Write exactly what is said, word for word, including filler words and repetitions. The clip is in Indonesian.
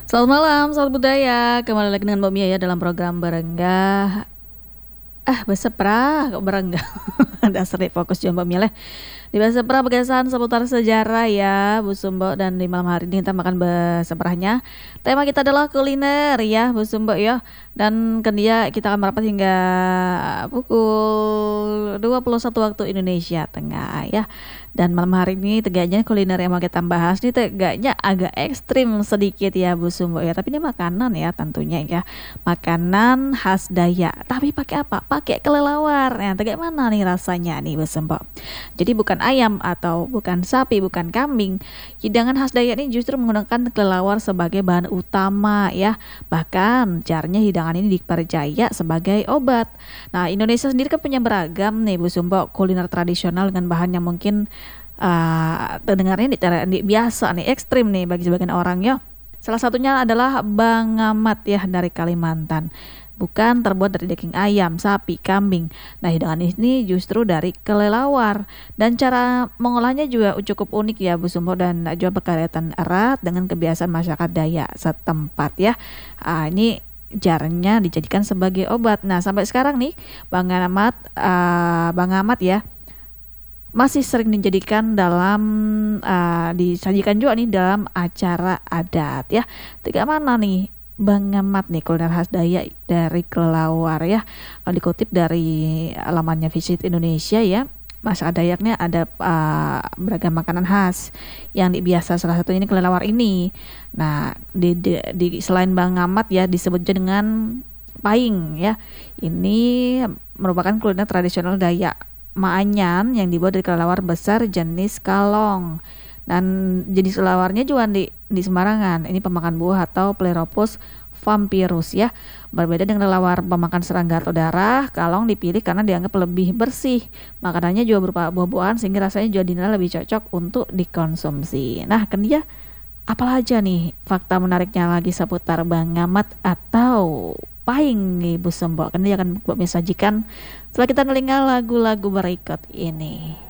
Selamat malam, salam budaya. Kembali lagi dengan Mbak Mia ya dalam program Berenggah. Ah, beseprah kok berenggah. Dasar deh fokus juga Mbak Mia leh. Di Beseprah Pegasan seputar sejarah ya Bu Sumbo, dan di malam hari ini kita makan beseprahnya. Tema kita adalah kuliner ya Bu Sumbo ya. Dan ke dia kita akan merapat hingga pukul dua puluh satu waktu Indonesia Tengah ya. Dan malam hari ini tegaknya kuliner yang mau kita bahas nih tegaknya agak ekstrim sedikit ya Bu Sumbo ya. Tapi ini makanan ya tentunya ya. Makanan khas Dayak. Tapi pakai apa? Pakai kelelawar. Nah, tegak mana nih rasanya nih Bu Sumbo? Jadi bukan ayam atau bukan sapi, bukan kambing. Hidangan khas Dayak ini justru menggunakan kelelawar sebagai bahan utama ya. Bahkan caranya hidangan ini dipercaya sebagai obat. Nah, Indonesia sendiri kan punya beragam nih Bu Sumbo kuliner tradisional dengan bahan yang mungkin uh, terdengarnya di, di, biasa nih, ekstrim nih bagi sebagian orang ya. Salah satunya adalah bangamat ya dari Kalimantan. Bukan terbuat dari daging ayam, sapi, kambing. Nah, hidangan ini justru dari kelelawar. Dan cara mengolahnya juga cukup unik ya Bu Sumbo, dan juga berkaitan erat dengan kebiasaan masyarakat Dayak setempat ya. Ah, ini jarangnya dijadikan sebagai obat. Nah, sampai sekarang nih Bang Amat, uh, Bang Amat ya masih sering dijadikan dalam uh, disajikan juga nih dalam acara adat ya. Tiga mana nih Bang Amat nih kuliner khas Dayak dari kelelawar ya. Kalau dikutip dari lamannya Visit Indonesia ya, masyarakat Dayaknya ada uh, beragam makanan khas yang di- biasa salah satunya ini kelelawar ini. Nah, di, di, di- selain Bang Amat ya disebut juga dengan paing ya. Ini merupakan kuliner tradisional Dayak Maanyan yang dibuat dari kelelawar besar jenis kalong. Dan jenis kelawarnya juga di di sembarangan. Ini pemakan buah atau Pleropus vampirus ya. Berbeda dengan kelelawar pemakan serangga atau darah, kalong dipilih karena dianggap lebih bersih. Makanannya juga berupa buah-buahan sehingga rasanya juga dinilai lebih cocok untuk dikonsumsi. Nah, kan dia apa aja nih fakta menariknya lagi seputar Bang Ngamat atau Paing nih Bu Sumbo. Kan dia akan menyajikan setelah kita nelinga lagu-lagu berikut ini.